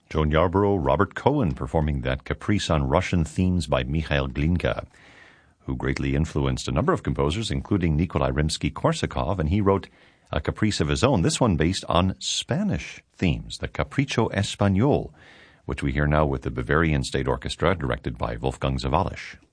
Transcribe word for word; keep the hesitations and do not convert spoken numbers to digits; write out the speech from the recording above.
Joan Yarborough, Robert Cohen performing that Caprice on Russian Themes by Mikhail Glinka, who greatly influenced a number of composers, including Nikolai Rimsky-Korsakov, and he wrote a caprice of his own, this one based on Spanish themes, the Capricho Español, which we hear now with the Bavarian State Orchestra, directed by Wolfgang Sawallisch.